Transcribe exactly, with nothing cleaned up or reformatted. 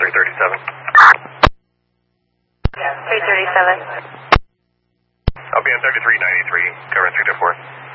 three thirty-seven. three thirty-seven. I'll be on thirty-three ninety-three, covering three to four.